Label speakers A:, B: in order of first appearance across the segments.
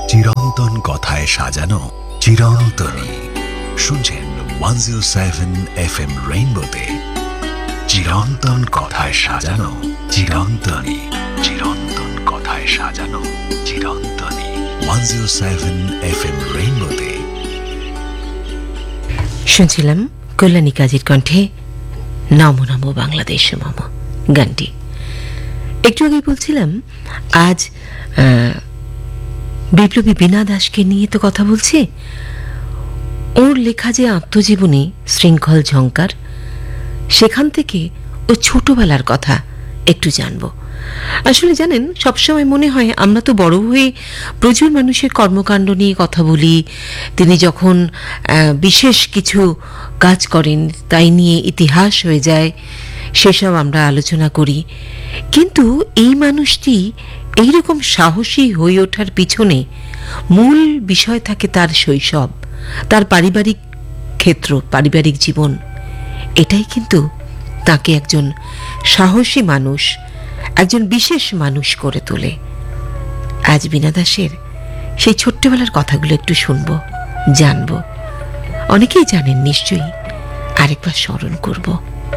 A: চিরন্তন কথায় সাজানো চিরন্তনী। শুনছেন 107 FM রেইনবোতে চিরন্তন কথায় সাজানো চিরন্তনী। চিরন্তন কথায় সাজানো চিরন্তনী 107 FM রেইনবোতে।
B: শুনছিলাম কল্যাণী কাজীর কণ্ঠে নমো নমো বাংলাদেশ মম গানটি। একটু আগে বলছিলাম আজ বিপ্লবী বীণা দাসকে নিয়ে তো কথা বলছি। ওর লেখা যে আত্মজীবনী শৃঙ্খল ঝংকার, সেখান থেকে ও ছোটবেলার কথা একটু জানবো। আসলে জানেন, সবসময় মনে হয় আমরা তো বড় হয়ে প্রচুর মানুষের কর্মকাণ্ড নিয়ে কথা বলি, তিনি যখন বিশেষ কিছু কাজ করেন তাই নিয়ে ইতিহাস হয়ে যায়, সেসব আমরা আলোচনা করি। কিন্তু এই মানুষটি এইরকম সাহসী হয়ে ওঠার পিছনে মূল বিষয় থাকে তার শৈশব, তার পারিবারিক ক্ষেত্র, পারিবারিক জীবন। এটাই কিন্তু তাকে একজন সাহসী মানুষ, একজন বিশেষ মানুষ করে তোলে। আজ বীণা দাসের সেই ছোট্টবেলার কথাগুলো একটু শুনবো, জানবো। অনেকেই জানেন নিশ্চয়ই, আরেকবার স্মরণ করব।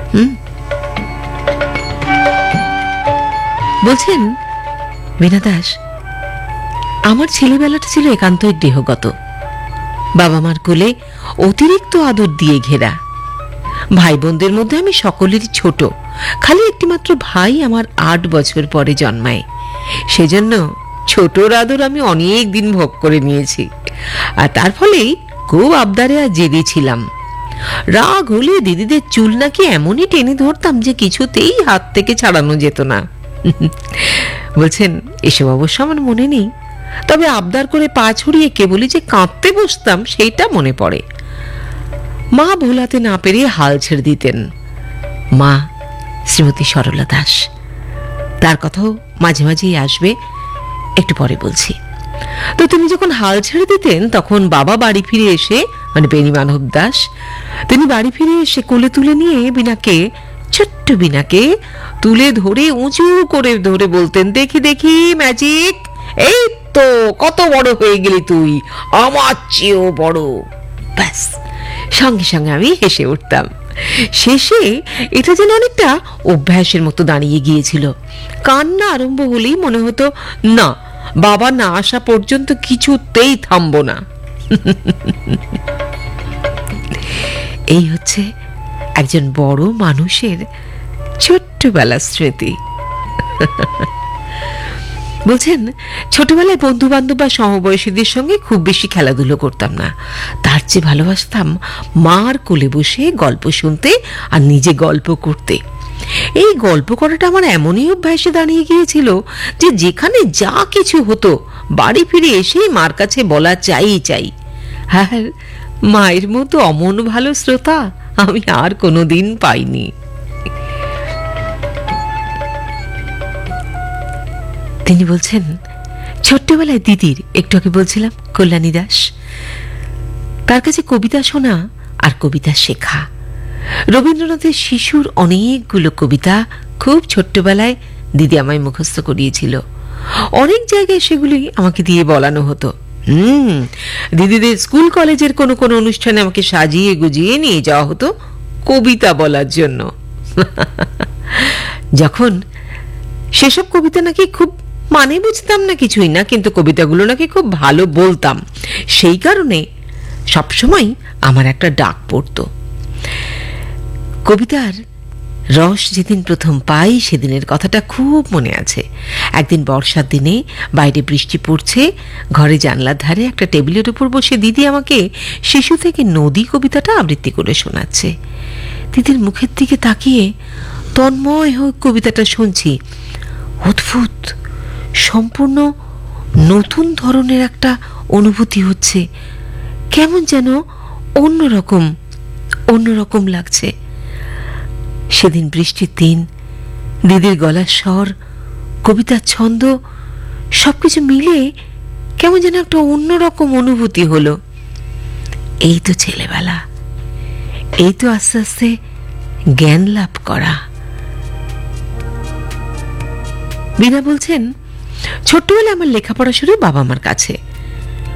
B: বলছেন বীণা দাস, আমার ছেলেবেলাটা ছিল একান্তই দেহগত। বাবা মার কোলে অতিরিক্ত আদর দিয়ে ঘেরা। ভাই বোনদের মধ্যে আমি সকলেরই ছোট, খালি একটিমাত্র ভাই আমার 8 বছর পরে জন্মায়। সেজন্য ছোটর আদর আমি অনেক দিন ভোগ করে নিয়েছি, আর তার ফলেই খুব আবদারে আর জেদি ছিলাম। রাগ হলে দিদিদের চুল নাকি এমনই টেনে ধরতাম যে কিছুতেই হাত থেকে ছাড়ানো যেত না। বলছেন এসব অবশ্য আমার মনে নেই, তবে আবদার করে পা ছড়িয়ে কেবলই যে কাঁদতে বসতাম সেইটা মনে পড়ে। মা ভোলাতে না পেরে হাল ছেড়ে দিতেন। মা শ্রীমতী সরলা দাস, তার কথাও মাঝে মাঝেই আসবে, একটু পরে বলছি। তো তিনি যখন হাল ছেড়ে দিতেন তখন বাবা বাড়ি ফিরে এসে, মানে বেণী মাধব দাস, তিনি বাড়ি ফিরে এসে কোলে তুলে নিয়ে বীণাকে, ছোট্ট বীণাকে তুলে ধরে উঁচু করে ধরে বলতেন, দেখি দেখি ম্যাজিক, এই তো কত বড় হয়ে গেলি তুই, আমার চেয়েও বড়। ব্যাস, সঙ্গে সঙ্গে আমি হেসে উঠতাম। শেষে এটা যেন অনেকটা অভ্যাসের মতো দাঁড়িয়ে গিয়েছিল। কান্না আরম্ভ হলেই মনে হতো, না, বাবা না আসা পর্যন্ত কিছুতেই থামবো না। এই হচ্ছে একজন বড় মানুষের ছোট্টবেলার স্মৃতি। বলছেন ছোটবেলায় বন্ধু বান্ধব বা সমবয়সীদের সঙ্গে খুব বেশি খেলাধুলো করতাম না, তার চেয়ে ভালোবাসতাম মার কোলে বসে গল্প শুনতে আর নিজে গল্প করতে। এই গল্প করাটা আমার এমনই অভ্যাসে দাঁড়িয়ে গিয়েছিল যে যেখানে যা কিছু হতো বাড়ি ফিরে এসেই মার কাছে বলা চাই চাই। হ্যাঁ, মায়ের মতো অমন ভালো শ্রোতা আমি আর কোনোদিন পাইনি। তিনি বলছেন ছোট্টবেলায় দিদির, একটু আগে বলছিলাম কল্যাণী দাস, তার কাছে কবিতা শোনা আর কবিতা শেখা। রবীন্দ্রনাথের শিশুর অনেকগুলো কবিতা খুব ছোট্টবেলায় দিদি আমায় মুখস্থ করিয়েছিল। অনেক জায়গায় সেগুলি আমাকে দিয়ে বলানো হতো। দিদিদের স্কুল কলেজের কোনো কোনো অনুষ্ঠানে আমাকে সাজিয়ে গুজিয়ে নিয়ে যাওয়া হতো কবিতা বলার জন্য। যখন সেসব কবিতা নাকি খুব মানে বুঝতাম না, কিছুই না, কিন্তু কবিতাগুলো নাকি খুব ভালো বলতাম, সেই কারণে সবসময় আমার একটা ডাক পড়তো। কবিতার রস যেদিন প্রথম পাই সেদিনের কথাটা খুব মনে আছে। একদিন বর্ষার দিনে বাইরে বৃষ্টি পড়ছে, ঘরে জানলার ধারে একটা টেবিলের উপর বসে দিদি আমাকে শিশু থেকে নদী কবিতাটা আবৃত্তি করে শোনাচ্ছে। দিদির মুখের দিকে তাকিয়ে তন্ময় হয়ে কবিতাটা শুনছি। অদ্ভুত, সম্পূর্ণ নতুন ধরনের একটা অনুভূতি হচ্ছে, কেমন যেন অন্যরকম অন্যরকম লাগছে। সেদিন বৃষ্টির দিন, দিদির গলার স্বর, কবিতার ছন্দ, সবকিছু মিলে কেমন যেন একটা অন্যরকম অনুভূতি হলো। এই তো ছেলেবেলা, এই তো আস্তে আস্তে জ্ঞান লাভ করা। বীণা বলছেন ছোট্টবেলায় আমার লেখাপড়া শুরু বাবা মার কাছে।